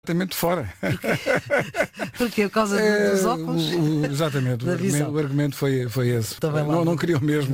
Exatamente fora. Porque por causa dos óculos? Exatamente, o argumento foi esse. Não queria o mesmo.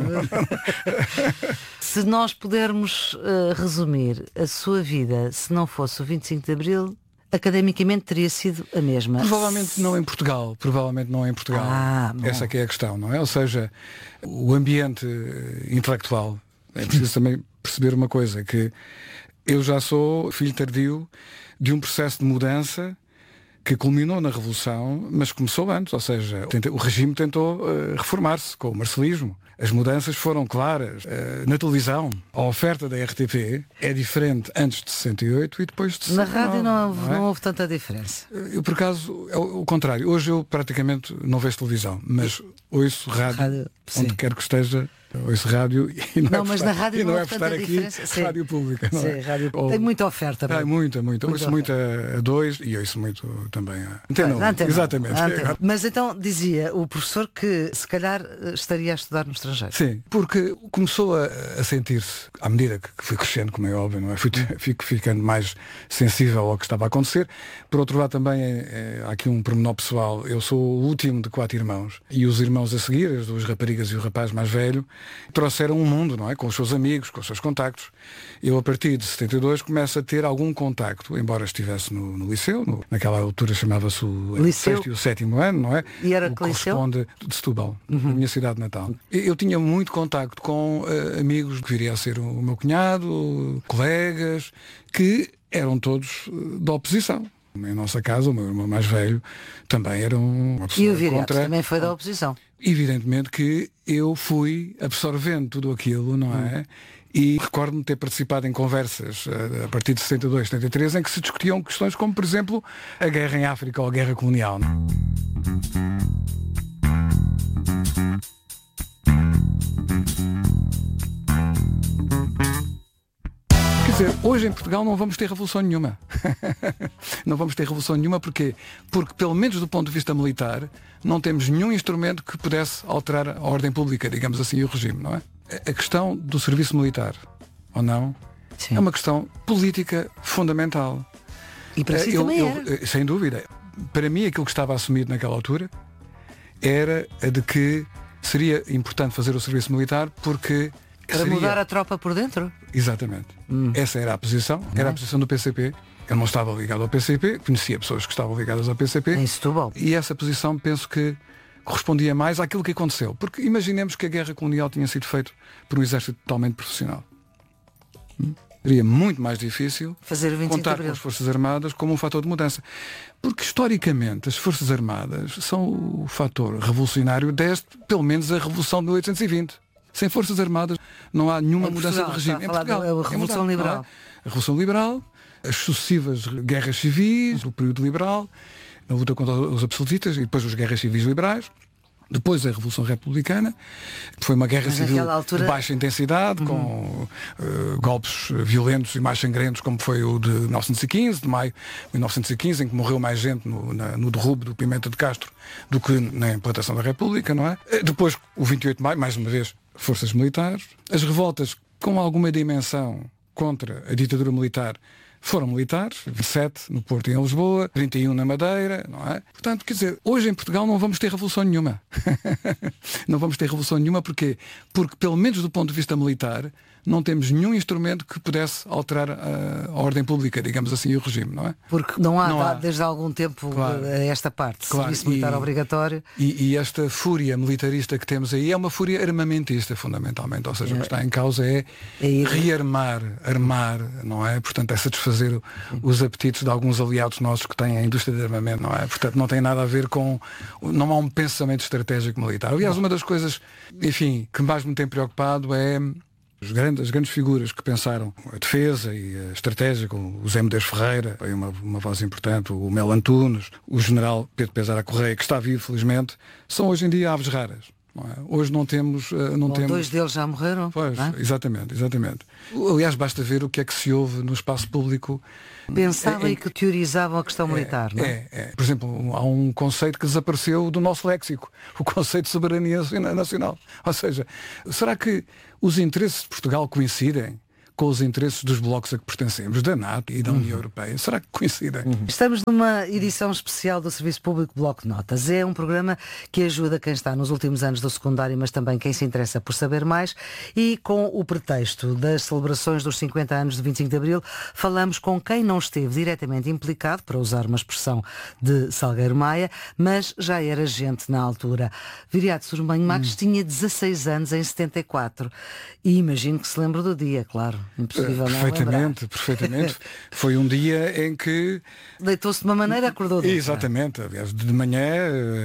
Se nós pudermos resumir a sua vida, se não fosse o 25 de Abril, academicamente teria sido a mesma. Provavelmente não em Portugal. Essa é que é a questão, não é? Ou seja, o ambiente intelectual, é preciso também perceber uma coisa, que eu já sou filho tardio de um processo de mudança que culminou na Revolução, mas começou antes, ou seja, o regime tentou reformar-se com o marcelismo. As mudanças foram claras. Na televisão, a oferta da RTP é diferente antes de 68 e depois de 69. Na rádio não houve tanta diferença. Eu, por acaso, é o contrário. Hoje eu praticamente não vejo televisão, mas ouço rádio onde quer que esteja. Ouço rádio e mas na rádio não é por estar aqui rádio pública. Não é? Rádio... Tem muita oferta. Muita. Ouço muito a 2 e ouço muito também a Antena 1. Exatamente. Mas então dizia o professor que se calhar estaria a estudar no estrangeiro. Sim, porque começou a sentir-se, à medida que fui crescendo, como é óbvio, não é? Fico ficando mais sensível ao que estava a acontecer. Por outro lado também há aqui um pormenor pessoal. Eu sou o último de 4 irmãos e os irmãos a seguir, as 2 raparigas e o rapaz mais velho, trouxeram um mundo, não é? Com os seus amigos, com os seus contactos. Eu, a partir de 72, começo a ter algum contacto, embora estivesse no liceu, naquela altura chamava-se o 6º e o 7º ano, não é? E era o que liceu? Corresponde de Setúbal, na minha cidade natal. Eu tinha muito contacto com amigos que viria a ser o meu cunhado, colegas, que eram todos da oposição. Em nossa casa, o meu irmão mais velho também era uma pessoa E o Viriato contra... também foi da oposição. Evidentemente que eu fui absorvendo tudo aquilo, não é? E recordo-me ter participado em conversas a partir de 72, 73, em que se discutiam questões como, por exemplo, a guerra em África ou a guerra colonial. Quer dizer, hoje em Portugal não vamos ter revolução nenhuma. Não vamos ter revolução nenhuma porque pelo menos do ponto de vista militar, não temos nenhum instrumento que pudesse alterar a ordem pública, digamos assim, e o regime, não é? A questão do serviço militar, ou não, Sim. é uma questão política fundamental. E para si também era. Sem dúvida. Para mim, aquilo que estava assumido naquela altura era a de que seria importante fazer o serviço militar porque... Para mudar a tropa por dentro? Exatamente. Essa era a posição. Era a posição do PCP. Eu não estava ligado ao PCP, conhecia pessoas que estavam ligadas ao PCP. Em Setúbal. E essa posição penso que correspondia mais àquilo que aconteceu. Porque imaginemos que a guerra colonial tinha sido feita por um exército totalmente profissional. Seria muito mais difícil fazer o 25 contar de Abril com as Forças Armadas como um fator de mudança. Porque historicamente as Forças Armadas são o fator revolucionário desde pelo menos a Revolução de 1820. Sem Forças Armadas não há nenhuma mudança de regime. Em Portugal, a Revolução Liberal. A Revolução Liberal, as sucessivas guerras civis, o período liberal, a luta contra os absolutistas e depois as guerras civis liberais. Depois a Revolução Republicana, que foi uma guerra civil de baixa intensidade, com golpes violentos e mais sangrentos, como foi o de 1915, de maio de 1915, em que morreu mais gente no derrubo do Pimenta de Castro do que na implantação da República, não é? Depois o 28 de maio, mais uma vez, forças militares. As revoltas com alguma dimensão contra a ditadura militar foram militares, 27 no Porto e em Lisboa, 31 na Madeira, não é? Portanto, quer dizer, hoje em Portugal não vamos ter revolução nenhuma. Não vamos ter revolução nenhuma porque pelo menos do ponto de vista militar, não temos nenhum instrumento que pudesse alterar a ordem pública, digamos assim, e o regime, não é? Porque não há desde há algum tempo esta parte, serviço militar obrigatório. E esta fúria militarista que temos aí é uma fúria armamentista, fundamentalmente. Ou seja, o que está em causa é rearmar, armar, não é? Portanto, é satisfazer os apetites de alguns aliados nossos que têm a indústria de armamento, não é? Portanto, não tem nada a ver com... Não há um pensamento estratégico militar. Aliás, uma das coisas, enfim, que mais me tem preocupado é... As grandes figuras que pensaram a defesa e a estratégia, como o Zé Medeiros Ferreira, foi uma voz importante, o Melo Antunes, o general Pedro Pezara Correia, que está vivo, felizmente, são hoje em dia aves raras. Não é? Hoje não temos... Dois deles já morreram. Pois, exatamente. Aliás, basta ver o que é que se ouve no espaço público. Pensavam e que teorizavam a questão militar, não é? Por exemplo, há um conceito que desapareceu do nosso léxico, o conceito de soberania nacional. Ou seja, será que os interesses de Portugal coincidem com os interesses dos blocos a que pertencemos, da NATO e da União Europeia. Será que coincidem? Estamos numa edição especial do Serviço Público Bloco de Notas. É um programa que ajuda quem está nos últimos anos do secundário, mas também quem se interessa por saber mais. E com o pretexto das celebrações dos 50 anos de 25 de Abril, falamos com quem não esteve diretamente implicado, para usar uma expressão de Salgueiro Maia, mas já era gente na altura. Viriato Surmanho Marques tinha 16 anos em 74 e imagino que se lembra do dia, claro. Impossível não lembrar. Perfeitamente. Foi um dia em que... Deitou-se de uma maneira, acordou de outra. Exatamente. Aliás, de manhã,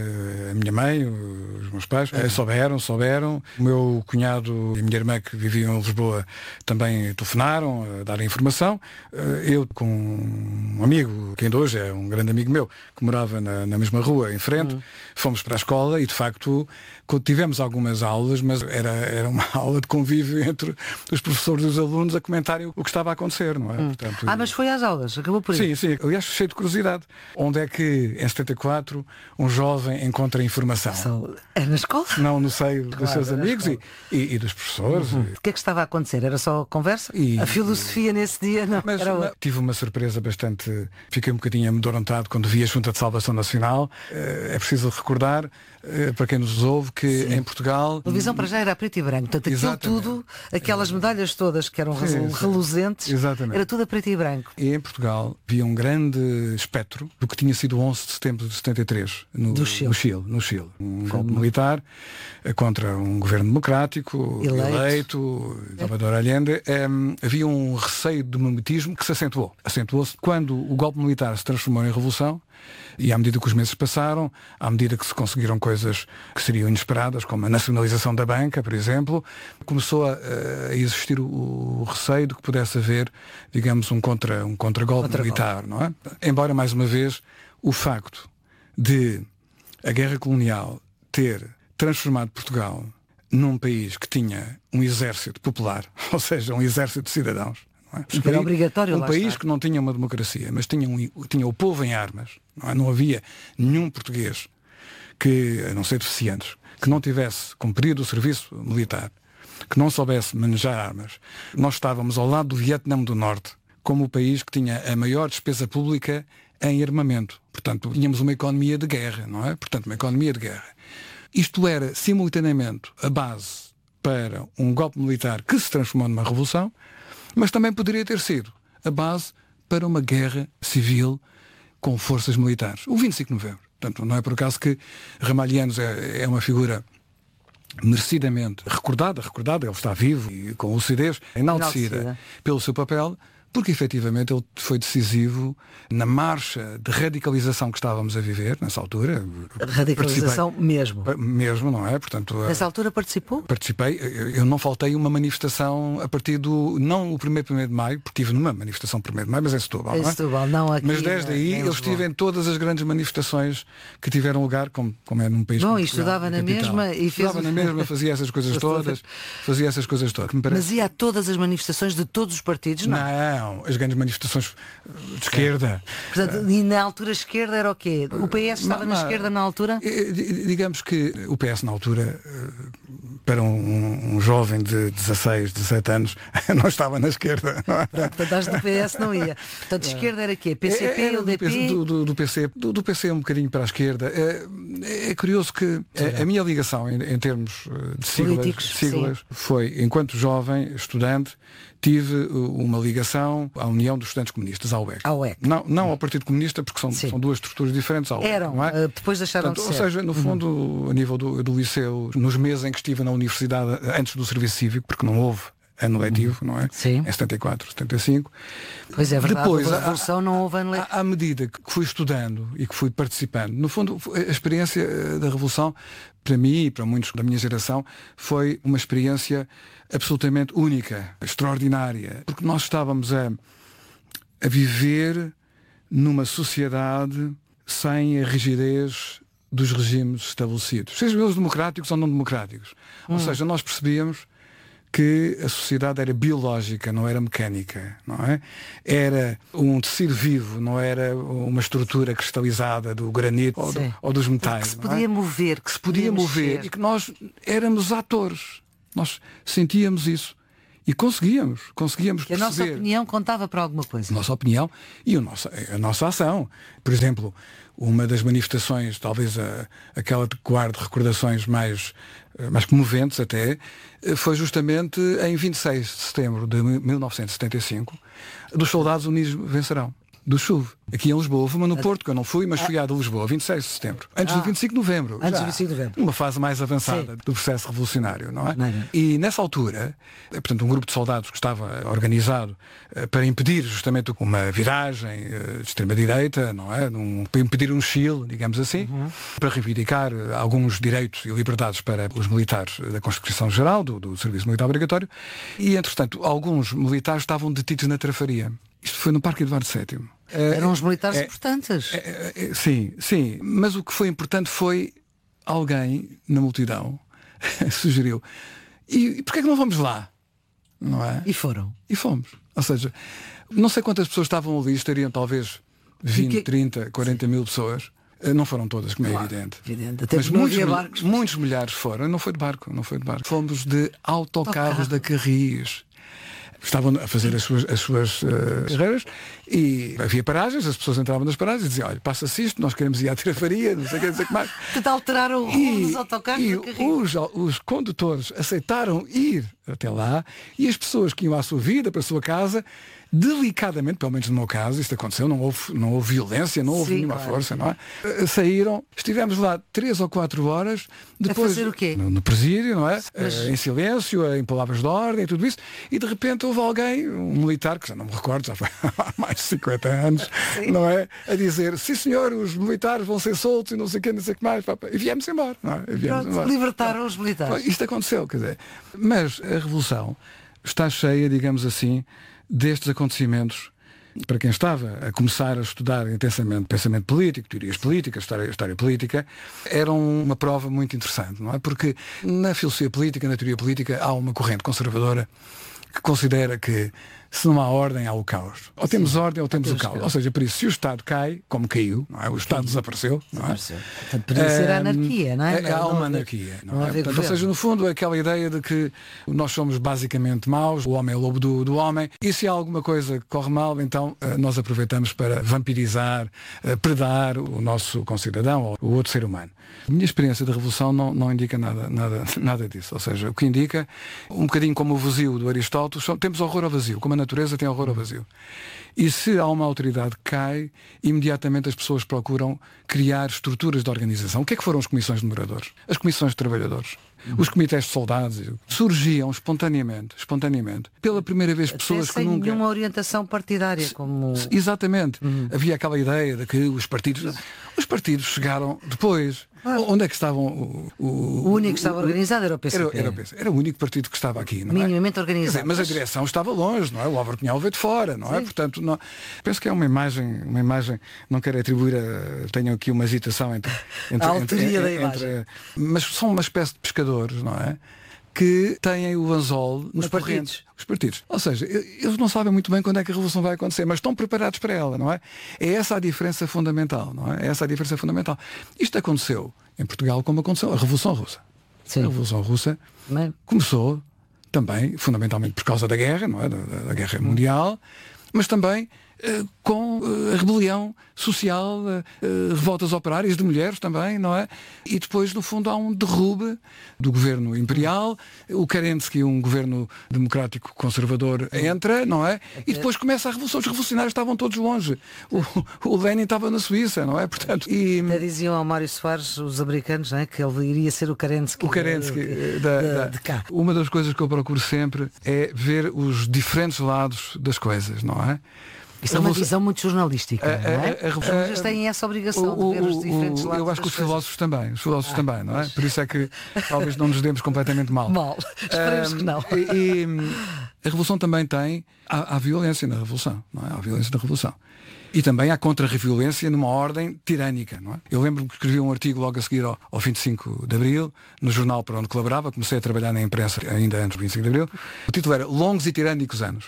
a minha mãe, os meus pais, souberam. O meu cunhado e a minha irmã, que viviam em Lisboa, também telefonaram a dar a informação. Eu, com um amigo, que ainda hoje é um grande amigo meu, que morava na mesma rua, em frente, fomos para a escola e, de facto, tivemos algumas aulas, mas era uma aula de convívio entre os professores e os alunos a comentarem o que estava a acontecer, não é? Portanto, mas foi às aulas, acabou por isso. Sim. Aliás, cheio de curiosidade. Onde é que, em 74, um jovem encontra informação? É na escola? Não no seio dos seus amigos e dos professores. O que é que estava a acontecer? Era só conversa? A filosofia nesse dia não era... Tive uma surpresa bastante... Fiquei um bocadinho amedrontado quando vi a Junta de Salvação Nacional. É preciso recordar, para quem nos ouve, que em Portugal... A televisão para já era preto e branco. Portanto, aquilo tudo, aquelas medalhas todas que eram reluzentes, era tudo a preto e branco. E em Portugal havia um grande espectro do que tinha sido o 11 de setembro de 73 no Chile. Um golpe militar contra um governo democrático eleito Salvador Allende. Havia um receio de mimetismo que se acentuou. Acentuou-se quando o golpe militar se transformou em revolução. E à medida que os meses passaram, à medida que se conseguiram coisas que seriam inesperadas, como a nacionalização da banca, por exemplo, começou a existir o receio de que pudesse haver, digamos, um contra-golpe militar, não é? Embora, mais uma vez, o facto de a guerra colonial ter transformado Portugal num país que tinha um exército popular, ou seja, um exército de cidadãos, era obrigatório um país que não tinha uma democracia, mas tinha o povo em armas. Não havia nenhum português que, a não ser deficientes, que não tivesse cumprido o serviço militar, que não soubesse manejar armas. Nós estávamos ao lado do Vietnã do Norte, como o país que tinha a maior despesa pública em armamento. Portanto, tínhamos uma economia de guerra, não é? Portanto, uma economia de guerra. Isto era, simultaneamente, a base para um golpe militar que se transformou numa revolução, mas também poderia ter sido a base para uma guerra civil com forças militares. O 25 de novembro. Portanto, não é por acaso que Ramalhianos é uma figura merecidamente recordada, ele está vivo e com lucidez, enaltecida pelo seu papel, porque efetivamente ele foi decisivo na marcha de radicalização que estávamos a viver nessa altura. Radicalização mesmo, não é? Portanto, nessa altura participou? Participei. Eu não faltei uma manifestação a partir não o 1º de maio, porque estive numa manifestação 1º de maio, mas em Setúbal. Não aqui. Mas desde aí eu estive em todas as grandes manifestações que tiveram lugar, como é num país como Portugal, estudava na mesma e estudava na mesma, fazia essas coisas todas. Mas ia a todas as manifestações de todos os partidos, não? Não, as grandes manifestações de esquerda. Portanto, e na altura a esquerda era o quê? O PS estava na esquerda na altura? Digamos que o PS na altura, para um jovem de 16, 17 anos, não estava na esquerda. Portanto, as do PS não ia. Portanto, a esquerda era quê? PCP, UDP? Do PC um bocadinho para a esquerda. É curioso que a minha ligação em termos de siglas foi, enquanto jovem, estudante, tive uma ligação à União dos Estudantes Comunistas, à UEC. Não ao Partido Comunista, porque são duas estruturas diferentes. Eram, depois deixaram de ser. Ou seja, no fundo, a nível do liceu, nos meses em que estive na universidade, antes do serviço cívico, porque não houve ano letivo, não é? Sim. Em 74, 75. Pois é verdade, depois, a Revolução não houve ano letivo. À medida que fui estudando e que fui participando, no fundo, a experiência da Revolução, para mim e para muitos da minha geração, foi uma experiência absolutamente única, extraordinária, porque nós estávamos a viver numa sociedade sem a rigidez dos regimes estabelecidos, sejam eles democráticos ou não democráticos. Ou seja, nós percebíamos que a sociedade era biológica, não era mecânica, não é? Era um tecido vivo, não era uma estrutura cristalizada do granito ou dos metais. Que se podia mover. Que se podia mover e que nós éramos atores. Nós sentíamos isso E conseguíamos Que a nossa perceber opinião contava para alguma coisa. a nossa opinião e a nossa ação. Por exemplo, uma das manifestações, talvez aquela que guarde recordações mais comoventes até, foi justamente em 26 de setembro de 1975, dos Soldados Unidos Vencerão, do SUV. Aqui em Lisboa, houve uma no Porto, que eu não fui, mas fui à de Lisboa, 26 de setembro. Antes do 25 de novembro. Antes do 25 de novembro. Uma fase mais avançada do processo revolucionário, não é? E nessa altura, portanto, um grupo de soldados que estava organizado para impedir justamente uma viragem de extrema-direita, não é? Para impedir um Chile, digamos assim, para reivindicar alguns direitos e liberdades para os militares da Constituição Geral, do Serviço Militar Obrigatório, e, entretanto, alguns militares estavam detidos na Trafaria. Isto foi no Parque Eduardo VII. Eram os militares importantes. Sim. Mas o que foi importante foi alguém na multidão sugeriu. E porquê é que não vamos lá? Não é? E foram. E fomos. Ou seja, não sei quantas pessoas estavam ali, estariam talvez 20, 30, 40 mil pessoas. Não foram todas, como é evidente. Até Mas muitos milhares foram. Não foi de barco. Fomos de autocarros da Carris. Estavam a fazer as suas carreiras e havia paragens, as pessoas entravam nas paragens e diziam, olha, passa-se isto, nós queremos ir à Trafaria, não sei o que mais. Portanto, alteraram o rumo dos autocarros. E os condutores aceitaram ir até lá e as pessoas que iam à sua vida, para a sua casa, delicadamente, pelo menos no meu caso, isto aconteceu, não houve violência, não houve nenhuma força, não é? Saíram, estivemos lá 3 ou 4 horas, depois a fazer o quê? No presídio, não é? Em silêncio, em palavras de ordem e tudo isso, e de repente houve alguém, um militar, que já não me recordo, já foi há mais de 50 anos, não é? A dizer, sim senhor, os militares vão ser soltos e não sei o que mais, e viemos embora, não é? Libertaram os militares. Isto aconteceu, quer dizer, mas a Revolução está cheia, digamos assim, destes acontecimentos. Para quem estava a começar a estudar intensamente pensamento político, teorias políticas, história política, era uma prova muito interessante, não é? Porque na filosofia política, na teoria política, há uma corrente conservadora que considera que se não há ordem, há o caos. Ou temos ordem ou temos o caos. Ou seja, por isso, se o Estado cai, como caiu, não é? O Estado desapareceu, não é? Portanto, podia ser a anarquia, não é? Há uma anarquia. Não é? Portanto, ou seja, no fundo, aquela ideia de que nós somos basicamente maus, o homem é o lobo do homem, e se há alguma coisa que corre mal, então nós aproveitamos para vampirizar, predar o nosso concidadão ou o outro ser humano. A minha experiência da Revolução não indica nada disso. Ou seja, o que indica, um bocadinho como o vazio do Aristóteles, temos horror ao vazio, como a natureza tem horror ao vazio. E se há uma autoridade que cai, imediatamente as pessoas procuram criar estruturas de organização. O que é que foram as comissões de moradores? As comissões de trabalhadores? Os comitês de soldados surgiam espontaneamente, pela primeira vez pessoas que nunca... nenhuma orientação partidária, como... Exatamente. Havia aquela ideia de que os partidos chegaram depois. Onde é que estavam o único que estava organizado era o PCP. Era o único partido que estava aqui, não é? Minimamente organizado. Mas a direção estava longe, não é? O Álvaro Cunhal veio de fora, não é? Portanto, penso que é uma imagem, não quero atribuir tenho aqui uma agitação entre a autoria da imagem. Mas são uma espécie de pescadores, não é? Que têm o anzol nos partidos. Os partidos. Ou seja, eles não sabem muito bem quando é que a Revolução vai acontecer, mas estão preparados para ela, não é? É essa a diferença fundamental, não é? É essa a diferença fundamental. Isto aconteceu em Portugal como aconteceu a Revolução Russa. Sim. A Revolução Russa começou também, fundamentalmente por causa da guerra, não é? Da Guerra Mundial, mas também com a rebelião social, revoltas operárias de mulheres também, não é? E depois, no fundo, há um derrube do governo imperial, o Kerensky, um governo democrático conservador, entra, não é? E depois começa a revolução. Os revolucionários estavam todos longe. O Lenin estava na Suíça, não é? Portanto, até diziam ao Mário Soares, os americanos, não é? Que ele iria ser o Kerensky. O Kerensky de cá. Uma das coisas que eu procuro sempre é ver os diferentes lados das coisas, não é? Isto é uma visão muito jornalística, não é? Os jornalistas têm essa obrigação de ver os diferentes lados. Eu acho que os filósofos também, não é? Por isso é que talvez não nos demos completamente mal. Esperemos que não. E a Revolução também tem... Há violência na Revolução, não é? Há violência na Revolução. E também há contra-violência numa ordem tirânica, não é? Eu lembro-me que escrevi um artigo logo a seguir ao 25 de Abril, no jornal para onde colaborava, comecei a trabalhar na imprensa ainda antes do 25 de Abril. O título era Longos e Tirânicos Anos.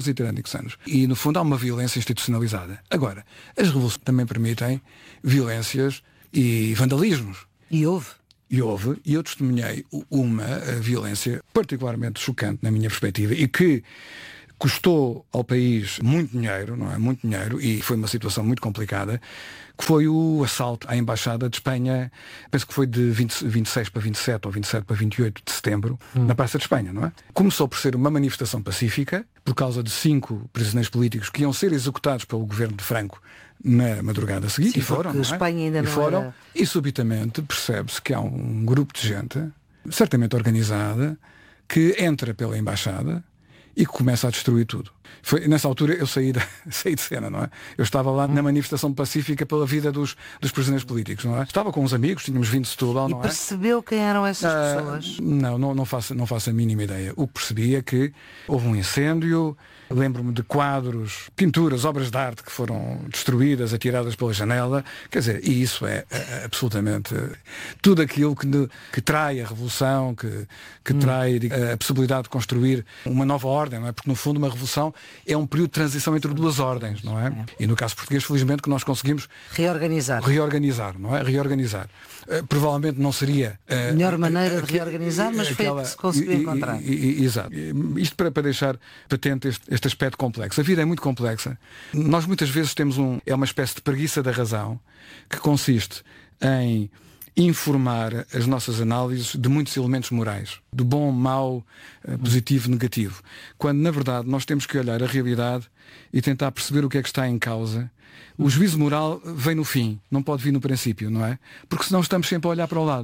E, no fundo, há uma violência institucionalizada. Agora, as revoluções também permitem violências e vandalismos. E houve. E eu testemunhei uma violência particularmente chocante na minha perspectiva e que custou ao país muito dinheiro, não é? Muito dinheiro, e foi uma situação muito complicada, que foi o assalto à Embaixada de Espanha, penso que foi de 26 para 27 ou 27 para 28 de setembro, na Praça de Espanha, não é? Começou por ser uma manifestação pacífica, por causa de 5 prisioneiros políticos que iam ser executados pelo governo de Franco na madrugada seguinte. Sim, e foram, não é? Espanha ainda e não foram, era... E subitamente percebe-se que há um grupo de gente, certamente organizada, que entra pela Embaixada e que começa a destruir tudo. Foi, nessa altura eu saí de cena, não é? Eu estava lá na manifestação pacífica pela vida dos prisioneiros políticos, não é? Estava com uns amigos, tínhamos vindo de Setúbal, não é? E percebeu quem eram essas pessoas? Não faço a mínima ideia. O que percebi é que houve um incêndio, lembro-me de quadros, pinturas, obras de arte que foram destruídas, atiradas pela janela, quer dizer, e isso é absolutamente tudo aquilo que trai a revolução, que trai a possibilidade de construir uma nova ordem, não é? Porque no fundo uma revolução é um período de transição entre duas ordens, não é? E no caso português, felizmente, que nós conseguimos reorganizar, não é? Reorganizar. Provavelmente não seria a melhor maneira de reorganizar, mas foi a que se conseguiu encontrar. Exato. Isto para deixar patente este aspecto complexo. A vida é muito complexa. Nós muitas vezes temos uma espécie de preguiça da razão, que consiste em informar as nossas análises de muitos elementos morais, do bom, mau, positivo, negativo, quando na verdade nós temos que olhar a realidade e tentar perceber o que é que está em causa. O juízo moral vem no fim, não pode vir no princípio, não é? Porque senão estamos sempre a olhar para o lado.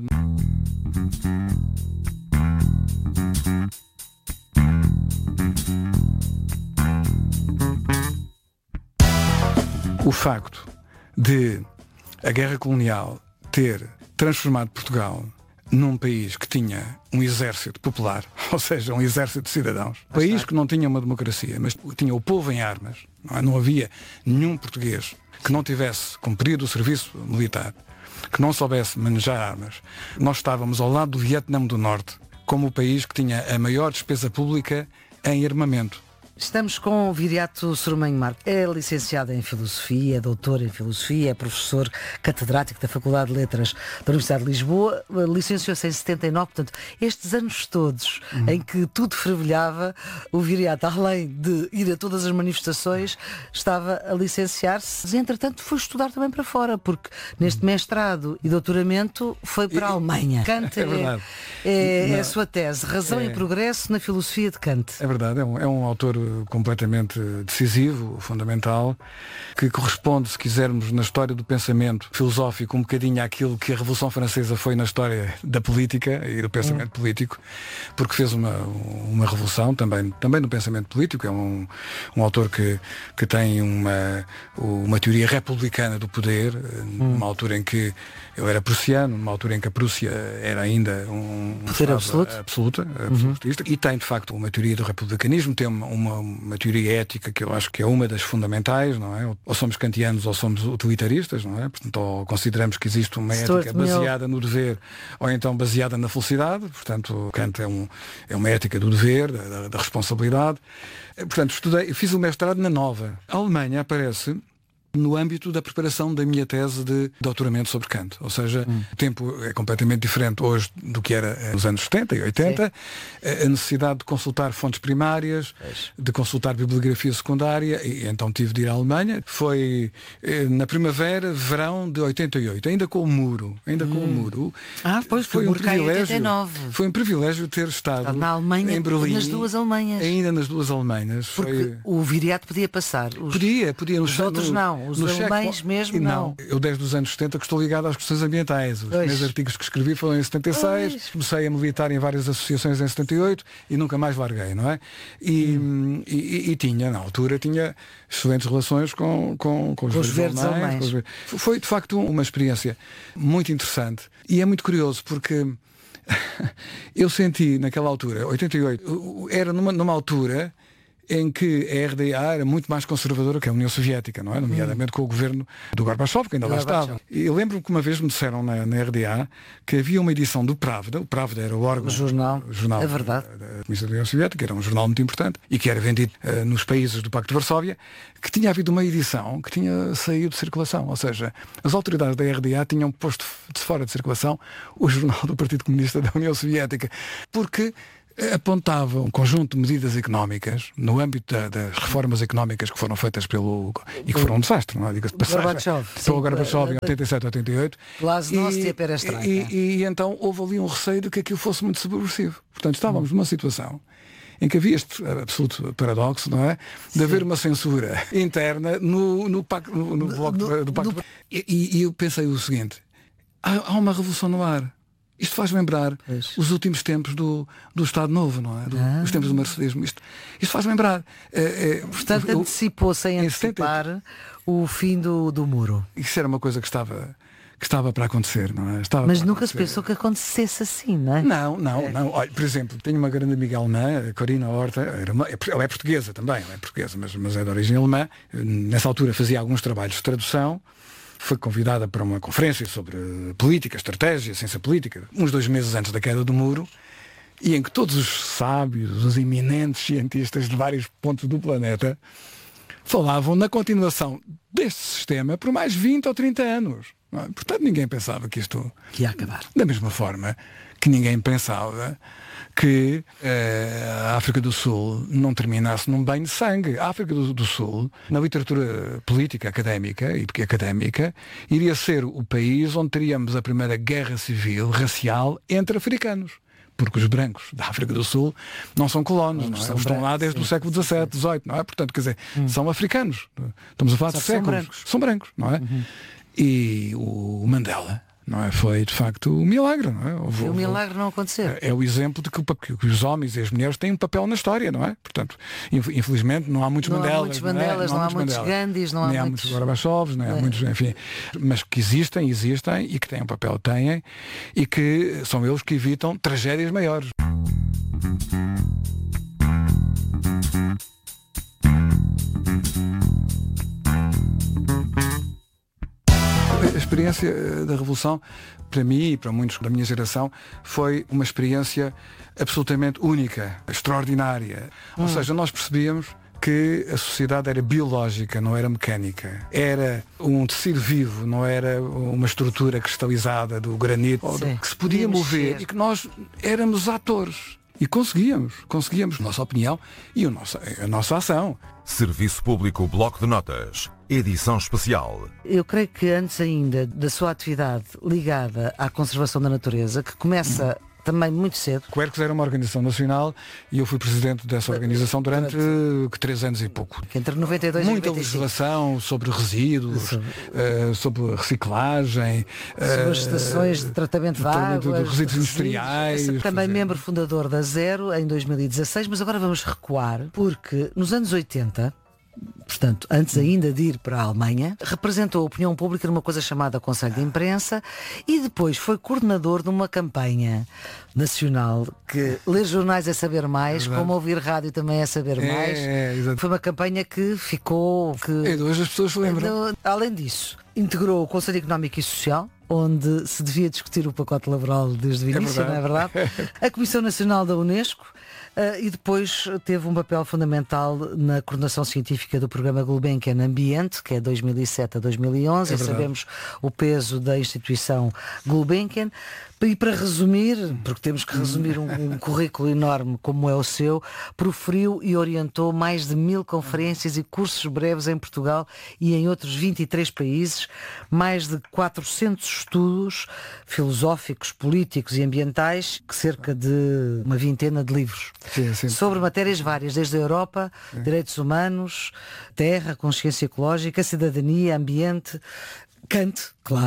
O facto de a guerra colonial ter transformado Portugal num país que tinha um exército popular, ou seja, um exército de cidadãos, país que não tinha uma democracia, mas tinha o povo em armas, não havia nenhum português que não tivesse cumprido o serviço militar, que não soubesse manejar armas. Nós estávamos ao lado do Vietnã do Norte, como o país que tinha a maior despesa pública em armamento. Estamos com o Viriato Sormanho Marques. É licenciado em Filosofia, é doutor em Filosofia, é professor catedrático da Faculdade de Letras da Universidade de Lisboa, licenciou-se em 79, portanto, estes anos todos em que tudo fervilhava, o Viriato, além de ir a todas as manifestações, estava a licenciar-se, e, entretanto, foi estudar também para fora, porque neste mestrado e doutoramento foi para a Alemanha. Kant é a sua tese, Razão e Progresso na Filosofia de Kant. É verdade, é um autor completamente decisivo, fundamental, que corresponde, se quisermos, na história do pensamento filosófico um bocadinho àquilo que a Revolução Francesa foi na história da política e do pensamento político, porque fez uma revolução também no pensamento político. É um autor que tem uma teoria republicana do poder, numa altura em que ele era prussiano, numa altura em que a Prússia era ainda um poder absolutista, e tem de facto uma teoria do republicanismo, tem uma teoria ética que eu acho que é uma das fundamentais, não é? Ou somos kantianos ou somos utilitaristas, não é? Portanto, ou consideramos que existe uma ética baseada no dever ou então baseada na felicidade. Portanto, Kant é uma ética do dever, da responsabilidade. Portanto, fiz o mestrado na Nova. A Alemanha aparece no âmbito da preparação da minha tese de doutoramento sobre Kant. Ou seja, o tempo é completamente diferente hoje do que era nos anos 70 e 80. Sim. A necessidade de consultar fontes primárias, de consultar bibliografia secundária, e então tive de ir à Alemanha. Foi na primavera, verão de 88, ainda com o muro. Pois foi um privilégio. Foi um privilégio ter estado na Alemanha, em Berlim, nas duas Alemanhas. Ainda nas duas Alemanhas. Porque o Viriato podia passar. Podia. Os outros não. Os alemães mesmo não. Eu desde os anos 70 que estou ligado às questões ambientais. Os meus artigos que escrevi foram em 76, comecei a militar em várias associações em 78 e nunca mais larguei, não é? E na altura tinha excelentes relações com os verdes alemães. Foi de facto uma experiência muito interessante e é muito curioso porque eu senti naquela altura, 88, era numa altura em que a RDA era muito mais conservadora que a União Soviética, não é? Nomeadamente com o governo do Gorbachev, que ainda lá estava. E lembro-me que uma vez me disseram na RDA que havia uma edição do Pravda. O Pravda era o órgão, o jornal é verdade, da Comissão da União Soviética, era um jornal muito importante e que era vendido nos países do Pacto de Varsóvia, que tinha havido uma edição que tinha saído de circulação. Ou seja, as autoridades da RDA tinham posto de fora de circulação o jornal do Partido Comunista da União Soviética, porque apontava um conjunto de medidas económicas no âmbito das reformas económicas que foram feitas e que foram um desastre, não é? Diga-se de passagem. Pelo Gorbachev em 87, 88. E então houve ali um receio de que aquilo fosse muito subversivo. Portanto, estávamos numa situação em que havia este absoluto paradoxo, não é? De haver uma censura interna no bloco do Pacto. E eu pensei o seguinte, há uma revolução no ar. Isto faz lembrar os últimos tempos do Estado Novo, não é? Os tempos do marcelismo. Isto faz lembrar. Portanto, antecipou-se em antecipar o fim do muro. Isso era uma coisa que estava para acontecer, não é? Mas nunca se pensou que acontecesse assim, não é? Não. Olha, por exemplo, tenho uma grande amiga alemã, a Corina Horta, ela é portuguesa também, mas é de origem alemã. Nessa altura fazia alguns trabalhos de tradução. Foi convidada para uma conferência sobre política, estratégia, ciência política, uns 2 meses antes da queda do muro, e em que todos os sábios, os eminentes cientistas de vários pontos do planeta falavam na continuação deste sistema por mais 20 ou 30 anos. Não é? Portanto, ninguém pensava que isto ia acabar. Da mesma forma que ninguém pensava que a África do Sul não terminasse num banho de sangue. A África do Sul, na literatura política académica, iria ser o país onde teríamos a primeira guerra civil racial entre africanos. Porque os brancos da África do Sul não são colonos, não é? Eles estão lá desde o século XVII, XVIII, não é? Portanto, quer dizer, são africanos. Estamos a falar de séculos. São brancos, não é? E o Mandela, não é? Foi de facto um milagre, não é? O milagre não acontecer. É o exemplo de que os homens e as mulheres têm um papel na história, não é? Portanto, infelizmente não há muitos Mandelas, não há muitos Gandhis, não há muitos Gorbachevs, não há muitos, enfim, mas que existem e que têm um papel, e que são eles que evitam tragédias maiores. A experiência da Revolução, para mim e para muitos da minha geração, foi uma experiência absolutamente única, extraordinária. Ou seja, nós percebíamos que a sociedade era biológica, não era mecânica. Era um tecido vivo, não era uma estrutura cristalizada do granito, que se podia mover, e que nós éramos atores. E conseguíamos, nossa opinião e a nossa ação. Serviço Público Bloco de Notas, edição especial. Eu creio que antes ainda da sua atividade ligada à conservação da natureza, que começa também muito cedo. Quercus era uma organização nacional e eu fui presidente dessa organização durante 3 anos e pouco. Entre 92 Muita e 95. legislação sobre resíduos, sobre reciclagem, sobre as estações de tratamento de água, de resíduos industriais. Também membro fundador da Zero em 2016, mas agora vamos recuar, porque nos anos 80, portanto, antes ainda de ir para a Alemanha, representou a opinião pública numa coisa chamada Conselho de Imprensa e depois foi coordenador de uma campanha nacional que ler jornais é saber mais, como ouvir rádio também é saber mais. Foi uma campanha que ficou... hoje as pessoas se lembram. Além disso, integrou o Conselho Económico e Social, onde se devia discutir o pacote laboral desde o início, não é verdade? A Comissão Nacional da Unesco, e depois teve um papel fundamental na coordenação científica do programa Gulbenkian Ambiente, que é 2007 a 2011, e sabemos o peso da instituição Gulbenkian. E para resumir, porque temos que resumir um currículo enorme como é o seu, proferiu e orientou mais de 1000 conferências e cursos breves em Portugal e em outros 23 países, mais de 400 estudos filosóficos, políticos e ambientais, cerca de uma vintena de livros. Sim. Sobre matérias várias, desde a Europa, direitos humanos, terra, consciência ecológica, cidadania, ambiente. Kant,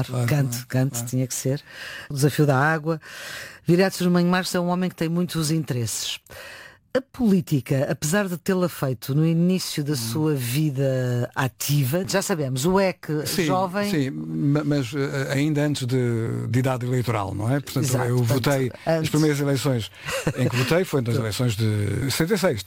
Kant tinha que ser. O desafio da água. Viriato Solimões Marques é um homem que tem muitos interesses. A política, apesar de tê-la feito no início da sua vida ativa, já sabemos, o EC jovem... Sim, mas ainda antes de idade eleitoral, não é? Portanto, Exato, eu votei, antes. as primeiras eleições em que votei foi nas eleições de 76.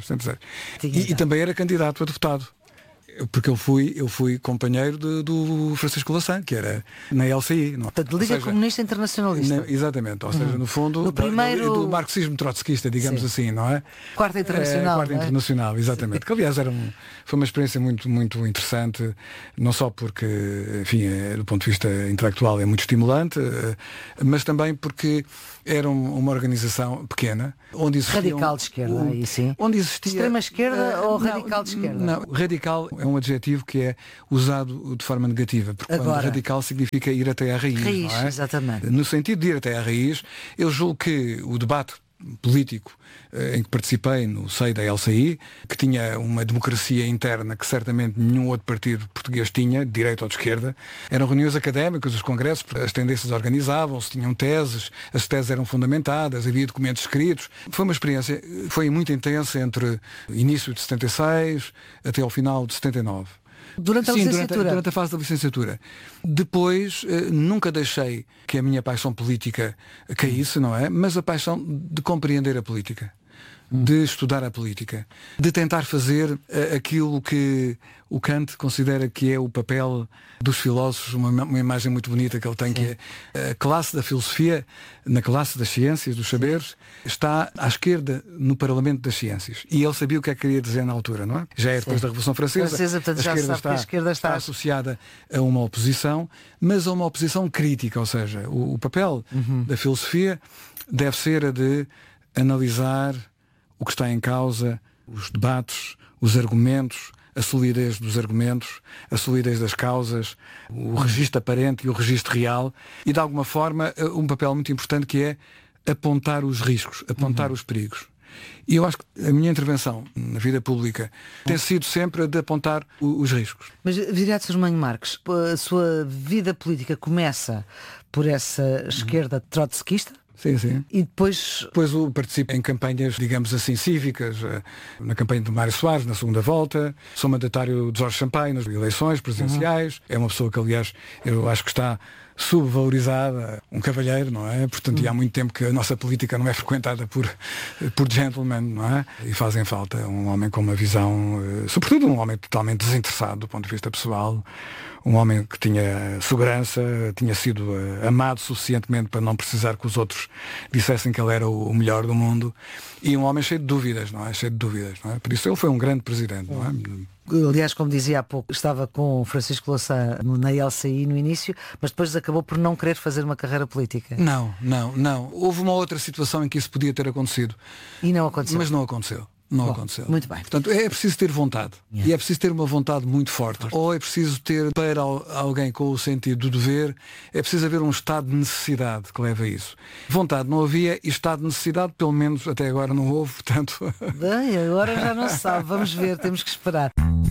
E também era candidato a deputado. Porque eu fui companheiro do Francisco Louçã, que era na LCI. Não? Portanto, Liga Comunista Internacionalista. Exatamente, ou seja, no fundo, No primeiro... do marxismo trotskista, digamos assim, não é? Quarta Internacional. Quarta Internacional, exatamente. Que aliás foi uma experiência muito, muito interessante, não só porque, enfim, do ponto de vista intelectual é muito estimulante, mas também porque era uma organização pequena, onde existia... Radical de esquerda, aí sim. Onde existia... Extrema esquerda ou radical de esquerda? Não, radical é um adjetivo que é usado de forma negativa, porque quando radical significa ir até à raiz, não é? Exatamente. No sentido de ir até à raiz, eu julgo que o debate político em que participei no seio da LCI, que tinha uma democracia interna que certamente nenhum outro partido português tinha, de direita ou de esquerda, eram reuniões académicas, os congressos, as tendências organizavam-se, tinham teses, as teses eram fundamentadas, havia documentos escritos. Foi uma experiência, foi muito intensa entre o início de 76 até ao final de 79. Durante a licenciatura? Durante a fase da licenciatura. Depois, nunca deixei que a minha paixão política caísse, não é? Mas a paixão de compreender a política, de estudar a política, de tentar fazer aquilo que o Kant considera que é o papel dos filósofos, uma imagem muito bonita que ele tem, que é a classe da filosofia, na classe das ciências, dos saberes, está à esquerda no Parlamento das Ciências. E ele sabia o que é que queria dizer na altura, não é? Já é depois da Revolução Francesa, portanto, a esquerda está associada a uma oposição, mas a uma oposição crítica, ou seja, o papel da filosofia deve ser a de analisar o que está em causa, os debates, os argumentos, a solidez dos argumentos, a solidez das causas, o registro aparente e o registro real, e de alguma forma um papel muito importante que é apontar os riscos, apontar os perigos. E eu acho que a minha intervenção na vida pública tem sido sempre a de apontar os riscos. Mas, Viriato Sormanho Marques, a sua vida política começa por essa esquerda trotskista? Sim, sim. E depois... Depois eu participo em campanhas, digamos assim, cívicas, na campanha de Mário Soares, na segunda volta, sou mandatário de Jorge Sampaio nas eleições presidenciais, é uma pessoa que, aliás, eu acho que está subvalorizada, um cavalheiro, não é? Portanto, e há muito tempo que a nossa política não é frequentada por gentlemen, não é? E fazem falta um homem com uma visão, sobretudo um homem totalmente desinteressado do ponto de vista pessoal, um homem que tinha segurança, tinha sido amado suficientemente para não precisar que os outros dissessem que ele era o melhor do mundo, e um homem cheio de dúvidas, não é? Cheio de dúvidas, não é? Por isso ele foi um grande presidente, não é? Aliás, como dizia há pouco, estava com o Francisco Louçã na LCI no início, mas depois acabou por não querer fazer uma carreira política. Não. Houve uma outra situação em que isso podia ter acontecido. E não aconteceu. Mas não aconteceu. Não aconteceu. Muito bem. Portanto, é preciso ter vontade. E é preciso ter uma vontade muito forte. Ou é preciso ter, para alguém com o sentido do dever, é preciso haver um estado de necessidade que leva a isso. Vontade não havia e estado de necessidade, pelo menos até agora não houve, portanto... Bem, agora já não se sabe. Vamos ver, temos que esperar.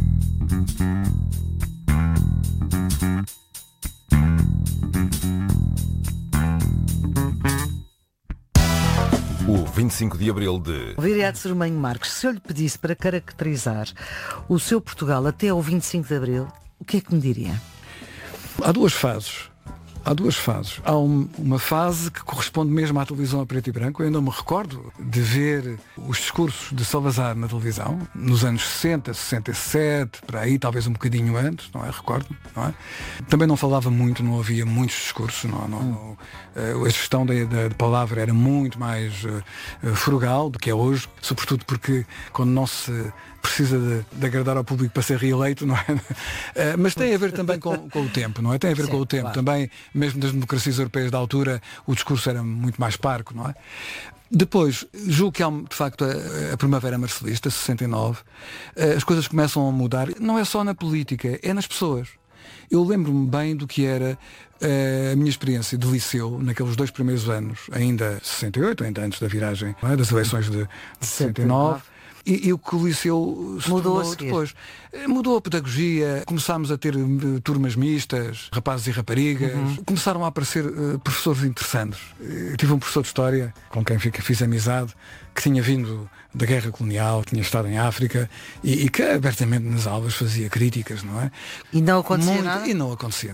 O 25 de Abril de... Viriato Sormanho Marques, se eu lhe pedisse para caracterizar o seu Portugal até ao 25 de Abril, o que é que me diria? Há duas fases. Há uma fase que corresponde mesmo à televisão a preto e branco. Eu ainda me recordo de ver os discursos de Salazar na televisão, nos anos 60, 67, por aí, talvez um bocadinho antes, não é? Recordo-me, não é? Também não falava muito, não havia muitos discursos, a gestão da palavra era muito mais frugal do que é hoje, sobretudo porque quando não se precisa de agradar ao público para ser reeleito, não é? Mas tem a ver também com o tempo, não é? Tem a ver com o tempo. Claro. Também, mesmo das democracias europeias da altura, o discurso era muito mais parco, não é? Depois, julgo que há, de facto, a Primavera Marcelista, 69, as coisas começam a mudar, não é só na política, é nas pessoas. Eu lembro-me bem do que era a minha experiência de liceu, naqueles 2 primeiros anos, ainda 68, ainda antes da viragem, não é? Das eleições de 69, E o que o liceu se Mudou tornou depois. Mudou a pedagogia, começámos a ter turmas mistas, rapazes e raparigas, começaram a aparecer professores interessantes. Eu tive um professor de História, com quem fiz amizade, que tinha vindo da guerra colonial, tinha estado em África e que abertamente nas aulas fazia críticas, não é? E não acontecia nada? E não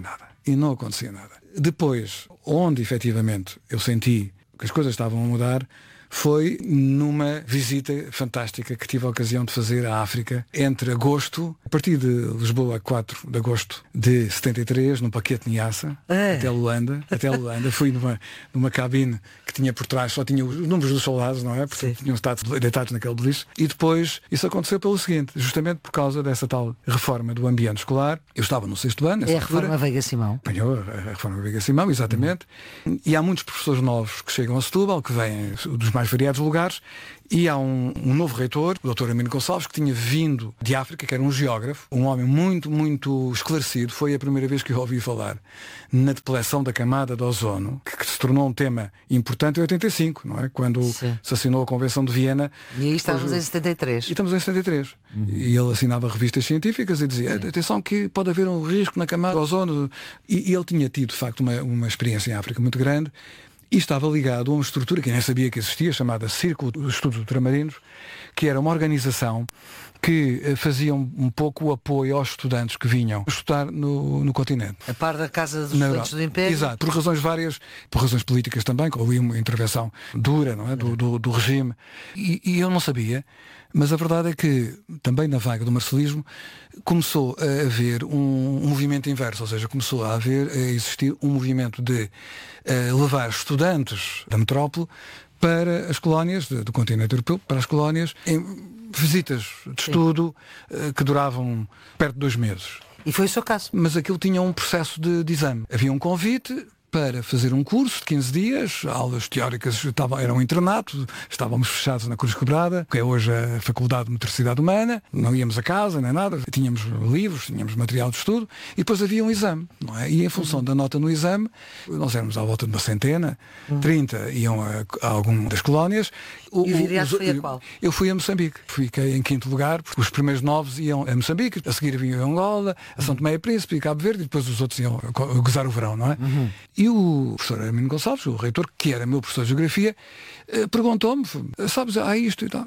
acontecia nada. Depois, onde efetivamente eu senti que as coisas estavam a mudar, foi numa visita fantástica que tive a ocasião de fazer à África entre agosto, a partir de Lisboa a 4 de agosto de 73, no Paquete Niassa, até Luanda. Fui numa cabine que tinha por trás, só tinha os números dos soldados, não é? Porque tinham estado deitados naquele beliche. E depois isso aconteceu pelo seguinte, justamente por causa dessa tal reforma do ambiente escolar. Eu estava no 6º ano, nessa altura. A reforma Veiga Simão. Apanhou a reforma Veiga Simão, exatamente. E há muitos professores novos que chegam a Setúbal, que vêm dos mais variados lugares, e há um novo reitor, o Dr. Amino Gonçalves, que tinha vindo de África, que era um geógrafo, um homem muito esclarecido. Foi a primeira vez que eu ouvi falar na depleção da camada de ozono, que se tornou um tema importante em 85, não é? Quando se assinou a Convenção de Viena. E aí estávamos em 73. E estamos em 73. E ele assinava revistas científicas e dizia, atenção que pode haver um risco na camada de ozono. E ele tinha tido, de facto, uma experiência em África muito grande. E estava ligado a uma estrutura que eu nem sabia que existia, chamada Círculo dos Estudos Ultramarinos, que era uma organização que fazia um pouco o apoio aos estudantes que vinham estudar no continente. A par da Casa dos Estudantes do Império. Exato, por razões várias, por razões políticas também, que houve uma intervenção dura, não é? do regime. E eu não sabia, mas a verdade é que também na vaga do marcelismo começou a haver um movimento inverso, ou seja, começou a existir um movimento de levar estudantes da metrópole para as colónias do continente europeu, para as colónias, em visitas de estudo que duravam perto de 2 meses. E foi o seu caso. Mas aquilo tinha um processo de exame. Havia um convite para fazer um curso de 15 dias, aulas teóricas eram um internato, estávamos fechados na Cruz Quebrada, que é hoje a Faculdade de Motricidade Humana, não íamos a casa nem nada, tínhamos livros, tínhamos material de estudo, e depois havia um exame, não é? E em função da nota no exame, nós éramos à volta de uma centena, 30 iam a alguma das colónias. E o Viriato foi a qual? Eu fui a Moçambique, fiquei em 5º lugar, porque os primeiros 9 iam a Moçambique, a seguir vinham a Angola, a São Tomé e Príncipe e Cabo Verde, e depois os outros iam a gozar o verão, não é? E o professor Amino Gonçalves, o reitor, que era meu professor de Geografia, perguntou-me, sabes, há isto e tal.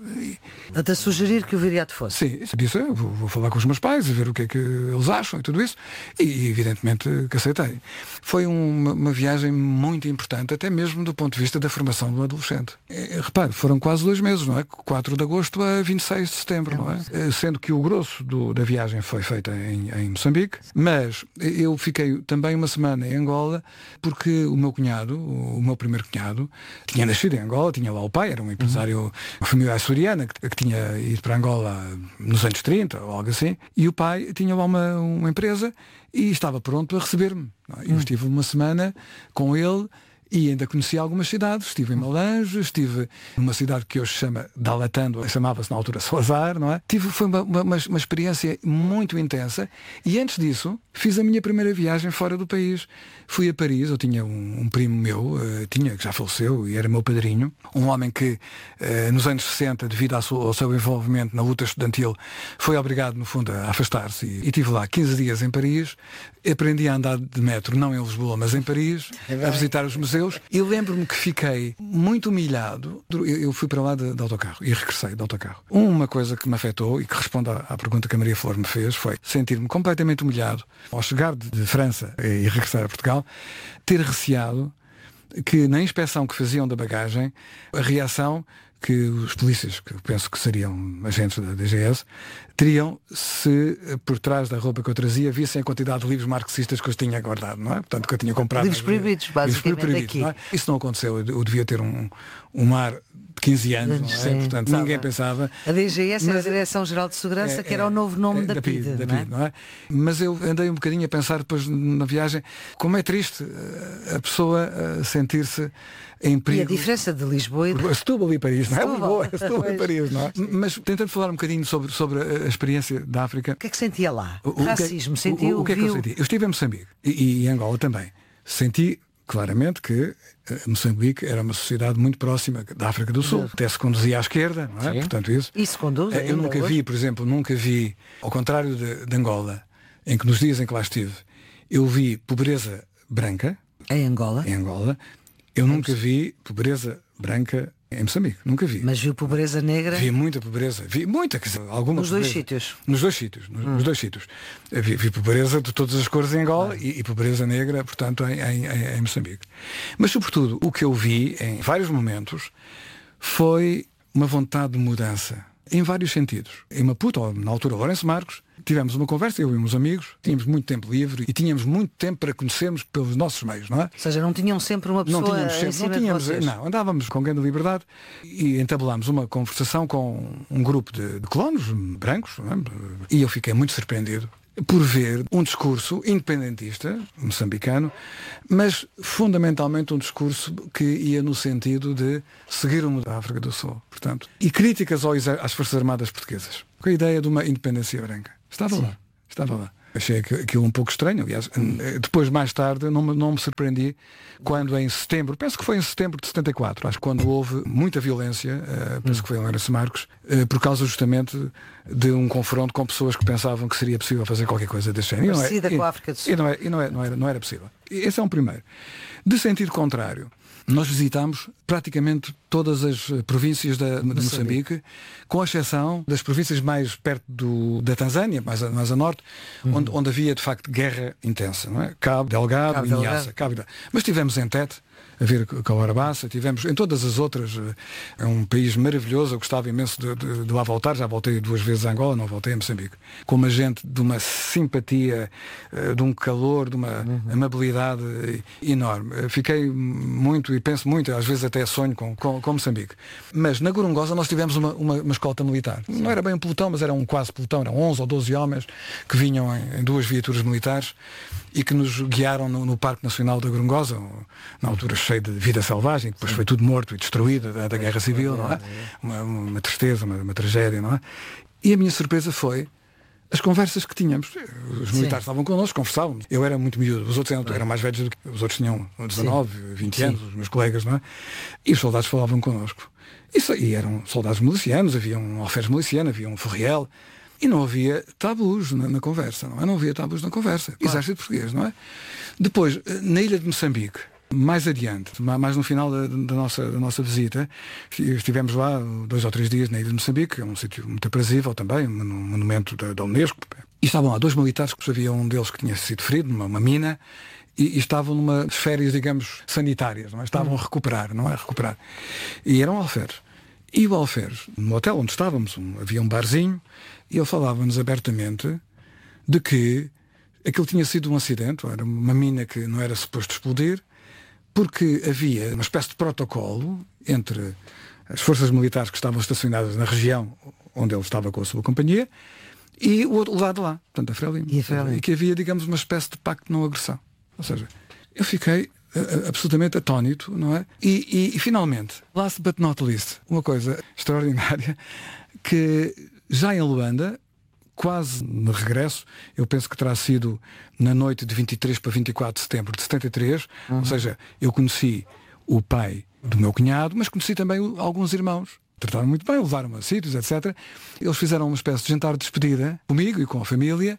A sugerir que o Viriato fosse. Sim, disse, eu vou falar com os meus pais, ver o que é que eles acham e tudo isso. E evidentemente que aceitei. Foi uma viagem muito importante, até mesmo do ponto de vista da formação do adolescente. Repare, foram quase 2 meses, não é? 4 de agosto a 26 de setembro, não é? Sendo que o grosso da viagem foi feita em Moçambique, mas eu fiquei também uma semana em Angola, porque o meu cunhado, o meu primeiro cunhado, tinha nascido em Angola, tinha lá o pai, era um empresário, uma família açoriana, que tinha ido para Angola nos anos 30 ou algo assim, e o pai tinha lá uma empresa e estava pronto a receber-me. Eu estive uma semana com ele e ainda conheci algumas cidades. Estive em Malange, estive numa cidade que hoje se chama Dalatando, chamava-se na altura Salazar, não é? Foi uma experiência muito intensa, e antes disso fiz a minha primeira viagem fora do país. Fui a Paris, eu tinha um primo meu, que já faleceu e era meu padrinho, um homem que nos anos 60, devido ao seu envolvimento na luta estudantil, foi obrigado no fundo a afastar-se, e tive lá 15 dias em Paris. Aprendi a andar de metro, não em Lisboa, mas em Paris, a visitar os museus, e lembro-me que fiquei muito humilhado. Eu fui para lá de autocarro e regressei de autocarro. Uma coisa que me afetou e que responde à pergunta que a Maria Flor me fez foi sentir-me completamente humilhado ao chegar de França e regressar a Portugal, ter receado que na inspeção que faziam da bagagem, a reação que os polícias, que eu penso que seriam agentes da DGS, teriam se por trás da roupa que eu trazia vissem a quantidade de livros marxistas que eu tinha guardado, não é? Portanto, que eu tinha comprado. Livros proibidos, basicamente, aqui. Não é? Isso não aconteceu. Eu devia ter um ar de 15 anos, não é? Sim, portanto, ninguém pensava. A DGS era a Direção-Geral de Segurança, que era o novo nome da PIDE, não é? Mas eu andei um bocadinho a pensar depois na viagem, como é triste a pessoa sentir-se em perigo. E a diferença de Lisboa e de Setúbal e Paris, não é? Lisboa, Setúbal e Paris, não é? Mas tentando falar um bocadinho sobre a experiência da África. O que é que sentia lá? Racismo, sentiu? O que é que eu senti? Eu estive em Moçambique e em Angola também. Senti claramente que Moçambique era uma sociedade muito próxima da África do Sul. Até se conduzia à esquerda, não é? Sim. Portanto, isso. Isso conduz. Eu nunca vi, por exemplo, ao contrário de Angola, em que nos dias em que lá estive, eu vi pobreza branca. Em Angola. Eu nunca vi pobreza branca em Moçambique, nunca vi. Mas viu pobreza negra? Vi muita pobreza, quer dizer, alguma Nos pobreza. dois sítios? Nos dois sítios. Vi pobreza de todas as cores em Angola e pobreza negra, portanto, em Moçambique. Mas, sobretudo, o que eu vi em vários momentos foi uma vontade de mudança, em vários sentidos. Em Maputo, ou na altura Lourenço Marques, tivemos uma conversa, eu e uns amigos, tínhamos muito tempo livre e tínhamos muito tempo para conhecermos pelos nossos meios, não é? Ou seja, não tinham sempre uma pessoa não, andávamos com grande liberdade e entabelámos uma conversação com um grupo de colonos brancos, não é? E eu fiquei muito surpreendido por ver um discurso independentista, moçambicano, mas fundamentalmente um discurso que ia no sentido de seguir o modelo da África do Sul, portanto, e críticas às Forças Armadas Portuguesas, com a ideia de uma independência branca. Estava lá. Achei aquilo um pouco estranho, aliás, depois mais tarde não me surpreendi quando em setembro, penso que foi em setembro de 74, acho que quando houve muita violência, penso que foi em Lourenço Marques, por causa justamente de um confronto com pessoas que pensavam que seria possível fazer qualquer coisa desse género. Parecida com a África do Sul. E não era possível. Esse é um primeiro. De sentido contrário, nós visitámos praticamente todas as províncias de Moçambique, com exceção das províncias mais perto da Tanzânia, mais a norte, onde havia de facto guerra intensa, não é? Cabo Delgado e Niassa. Mas tivemos em Tete, a ver com a Arabaça, tivemos em todas as outras. É um país maravilhoso, eu gostava imenso de lá voltar, já voltei 2 vezes a Angola, não voltei a Moçambique, com uma gente de uma simpatia, de um calor, de uma amabilidade enorme. Fiquei muito e penso muito, às vezes até sonho com Moçambique. Mas na Gorongosa nós tivemos uma escolta militar. Não era bem um pelotão, mas era um quase pelotão, eram 11 ou 12 homens que vinham em 2 viaturas militares e que nos guiaram no Parque Nacional da Gorongosa, na altura cheio de vida selvagem, depois foi tudo morto e destruído da Guerra Civil, não é? Uma tristeza, uma tragédia, não é? E a minha surpresa foi as conversas que tínhamos. Os militares estavam connosco, conversávamos. Eu era muito miúdo, os outros eram mais velhos do que os outros, tinham 19, 20 anos, os meus colegas, não é? E os soldados falavam connosco. E eram soldados milicianos, havia um alferes miliciano, havia um ferriel. E não havia tabus na conversa, não é? Não havia tabus na conversa. Claro. Exército português, não é? Depois, na ilha de Moçambique, mais adiante, mais no final da nossa visita, estivemos lá 2 ou 3 dias na ilha de Moçambique, é um sítio muito aprazível também, um monumento da Unesco. E estavam lá 2 militares, que havia um deles que tinha sido ferido numa mina, e estavam numas férias, digamos, sanitárias, não é? Estavam a recuperar, não é? Recuperar. E eram alferes. E o alferes, no hotel onde estávamos, havia um barzinho, e ele falava-nos abertamente de que aquilo tinha sido um acidente, era uma mina que não era suposto explodir, porque havia uma espécie de protocolo entre as forças militares que estavam estacionadas na região onde ele estava com a sua companhia e o outro lado lá, portanto a Frelimo. E que havia, digamos, uma espécie de pacto de não agressão. Ou seja, eu fiquei absolutamente atónito, não é? E finalmente, last but not least, uma coisa extraordinária, que já em Luanda, quase no regresso, eu penso que terá sido na noite de 23 para 24 de setembro de 73, ou seja, eu conheci o pai do meu cunhado, mas conheci também alguns irmãos. Trataram muito bem, levaram-me a sítios, etc. Eles fizeram uma espécie de jantar de despedida comigo e com a família,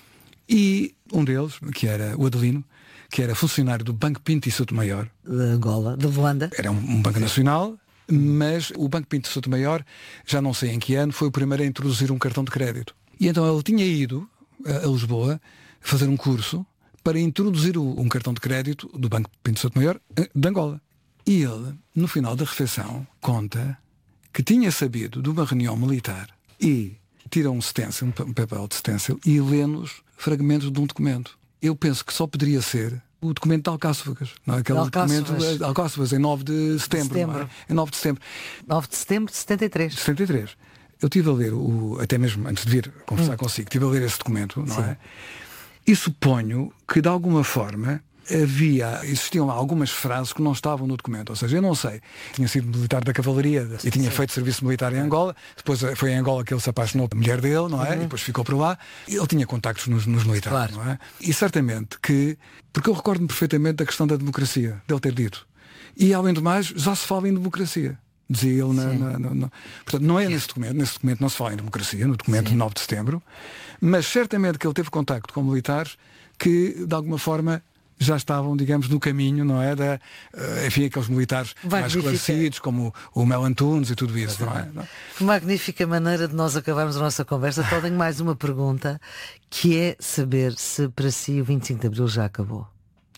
e um deles, que era o Adelino, que era funcionário do Banco Pinto e Sotomayor. De Angola, de Luanda. Era um banco nacional, mas o Banco Pinto e Sotomayor, já não sei em que ano, foi o primeiro a introduzir um cartão de crédito. E então ele tinha ido a Lisboa fazer um curso para introduzir um cartão de crédito do Banco Pinto e Sotomayor de Angola. E ele, no final da refeição, conta que tinha sabido de uma reunião militar e tira um stencil, um papel de stencil, e lê-nos fragmentos de um documento. Eu penso que só poderia ser o documento de Alcáçovas, não é? Aquele documento de Alcáçovas, em 9 de setembro. Em 9 de setembro. 9 de setembro de 73. 73. Eu estive a ler, até mesmo antes de vir conversar consigo, estive a ler esse documento, não é? E suponho que, de alguma forma, existiam algumas frases que não estavam no documento. Ou seja, eu não sei, tinha sido militar da cavalaria e tinha feito serviço militar em Angola, depois foi em Angola que ele se apaixonou pela mulher dele, não é? E depois ficou por lá. Ele tinha contactos nos militares, não é? E certamente que, porque eu recordo-me perfeitamente da questão da democracia, dele ter dito. E além do mais, já se fala em democracia. Dizia ele portanto, não é nesse documento não se fala em democracia, no documento de 9 de setembro, mas certamente que ele teve contacto com militares que, de alguma forma, já estavam, digamos, no caminho, não é? Enfim, aqueles militares mais esclarecidos, como o Mel Antunes e tudo isso, não é? Magnífica maneira de nós acabarmos a nossa conversa. Só tenho mais uma pergunta, que é saber se para si o 25 de Abril já acabou.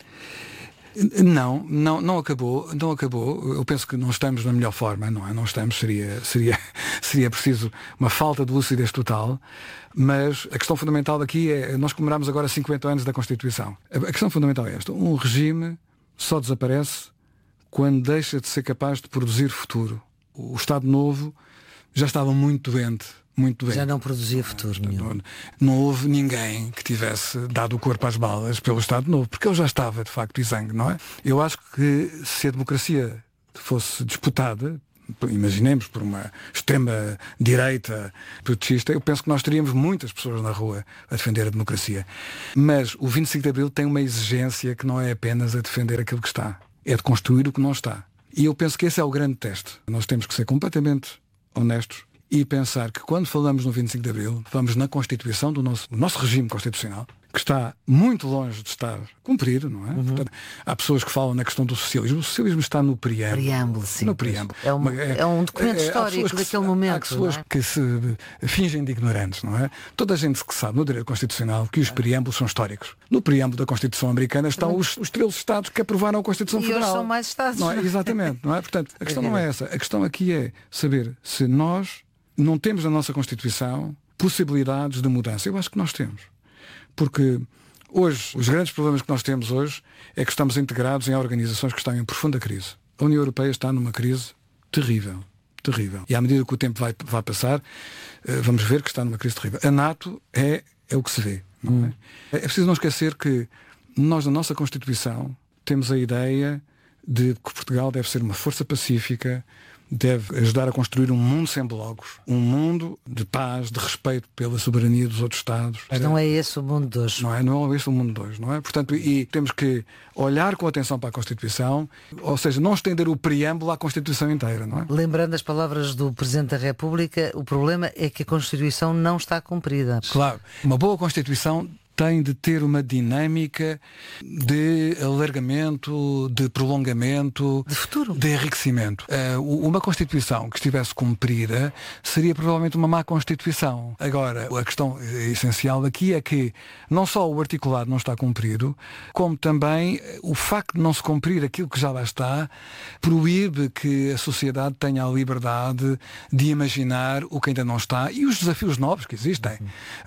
Não acabou. Eu penso que não estamos na melhor forma, não é? Não estamos, seria preciso uma falta de lucidez total, mas a questão fundamental aqui é, nós comemoramos agora 50 anos da Constituição. A questão fundamental é esta: um regime só desaparece quando deixa de ser capaz de produzir futuro. O Estado Novo já estava muito doente. Já não produzia futuro nenhum. Não houve ninguém que tivesse dado o corpo às balas pelo Estado Novo, porque ele já estava de facto exangue, não é? Eu acho que se a democracia fosse disputada, imaginemos, por uma extrema direita protestista, eu penso que nós teríamos muitas pessoas na rua a defender a democracia. Mas o 25 de Abril tem uma exigência que não é apenas a defender aquilo que está, é de construir o que não está. E eu penso que esse é o grande teste. Nós temos que ser completamente honestos e pensar que quando falamos no 25 de Abril, falamos na Constituição do nosso regime constitucional, que está muito longe de estar cumprido, não é? Portanto, há pessoas que falam na questão do socialismo. O socialismo está no preâmbulo. No preâmbulo. É um documento histórico daquele momento. Há pessoas que se fingem de ignorantes, não é? Toda a gente que sabe no direito constitucional que os preâmbulos são históricos. No preâmbulo da Constituição americana estão os 13 Estados que aprovaram a Constituição Federal. E hoje são mais Estados. Não é? Exatamente, não é? Portanto, a questão não é essa. A questão aqui é saber se nós não temos na nossa Constituição possibilidades de mudança. Eu acho que nós temos. Porque hoje, os grandes problemas que nós temos hoje é que estamos integrados em organizações que estão em profunda crise. A União Europeia está numa crise terrível. Terrível. E à medida que o tempo vai passar, vamos ver que está numa crise terrível. A NATO é o que se vê. Não é? É preciso não esquecer que nós, na nossa Constituição, temos a ideia de que Portugal deve ser uma força pacífica, deve ajudar a construir um mundo sem blocos, um mundo de paz, de respeito pela soberania dos outros Estados. Mas não é esse o mundo de hoje. Não é esse o mundo de hoje, não é? Portanto, e temos que olhar com atenção para a Constituição, ou seja, não estender o preâmbulo à Constituição inteira, não é? Lembrando as palavras do Presidente da República, o problema é que a Constituição não está cumprida. Claro, uma boa Constituição tem de ter uma dinâmica de alargamento, de prolongamento, de futuro, de enriquecimento. Uma Constituição que estivesse cumprida seria provavelmente uma má Constituição. Agora, a questão essencial aqui é que não só o articulado não está cumprido, como também o facto de não se cumprir aquilo que já lá está proíbe que a sociedade tenha a liberdade de imaginar o que ainda não está e os desafios novos que existem.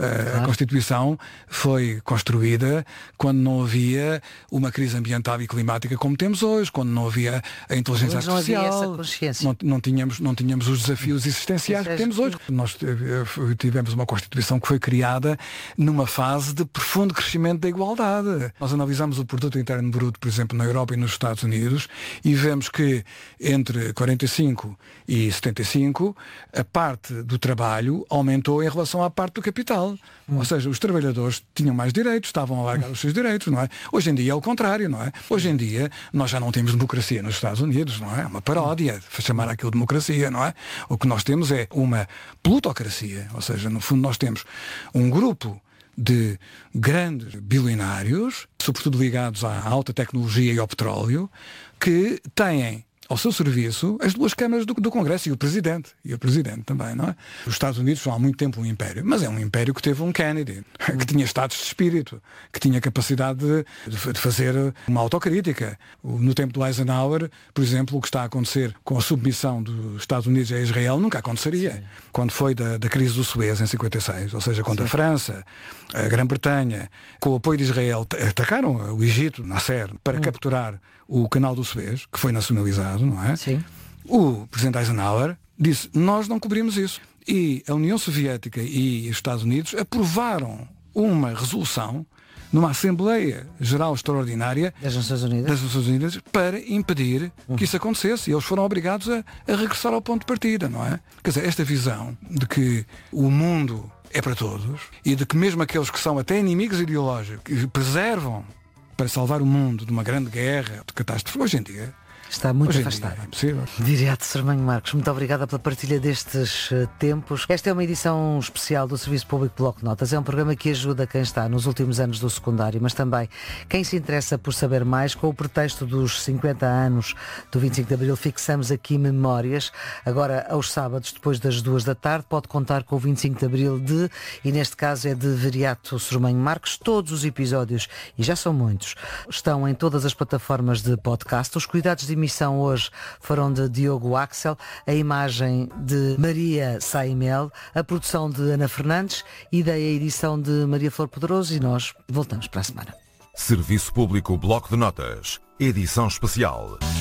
A Constituição foi construída quando não havia uma crise ambiental e climática como temos hoje, quando não havia a inteligência artificial, não tínhamos os desafios existenciais que temos hoje. Nós tivemos uma Constituição que foi criada numa fase de profundo crescimento da igualdade. Nós analisamos o produto interno bruto, por exemplo, na Europa e nos Estados Unidos, e vemos que entre 45 e 75 a parte do trabalho aumentou em relação à parte do capital. Ou seja, os trabalhadores tinham mais direitos, estavam a largar os seus direitos, não é? Hoje em dia é o contrário, não é? Hoje em dia nós já não temos democracia nos Estados Unidos, não é? É uma paródia, chamar aquilo de democracia, não é? O que nós temos é uma plutocracia, ou seja, no fundo nós temos um grupo de grandes bilionários, sobretudo ligados à alta tecnologia e ao petróleo, que têm ao seu serviço as duas câmaras do Congresso e o Presidente também, não é? Os Estados Unidos são há muito tempo um império, mas é um império que teve um Kennedy, que tinha estados de espírito, que tinha capacidade de fazer uma autocrítica. No tempo de Eisenhower, por exemplo, o que está a acontecer com a submissão dos Estados Unidos a Israel nunca aconteceria. Sim. Quando foi da crise do Suez em 56, ou seja, quando a França, a Grã-Bretanha, com o apoio de Israel, atacaram o Egito, Nasser, para capturar o canal do Suez, que foi nacionalizado, não é? Sim. O presidente Eisenhower disse, nós não cobrimos isso. E a União Soviética e os Estados Unidos aprovaram uma resolução numa Assembleia Geral Extraordinária das Nações Unidas, para impedir que isso acontecesse. E eles foram obrigados a regressar ao ponto de partida, não é? Quer dizer, esta visão de que o mundo é para todos e de que mesmo aqueles que são até inimigos ideológicos que preservam para salvar o mundo de uma grande guerra, de catástrofe, hoje em dia está muito afastada. É impossível. Viriato Sarmanho Marques, muito obrigada pela partilha destes tempos. Esta é uma edição especial do Serviço Público Bloco de Notas. É um programa que ajuda quem está nos últimos anos do secundário, mas também quem se interessa por saber mais. Com o pretexto dos 50 anos do 25 de Abril, fixamos aqui memórias. Agora, aos sábados, depois das 2 da tarde, pode contar com o 25 de Abril e neste caso é de Viriato Sarmanho Marques. Todos os episódios, e já são muitos, estão em todas as plataformas de podcast. Os cuidados de emissão hoje foram de Diogo Axel, a imagem de Maria Saimel, a produção de Ana Fernandes e da edição de Maria Flor Poderoso, e nós voltamos para a semana. Serviço Público Bloco de Notas. Edição especial.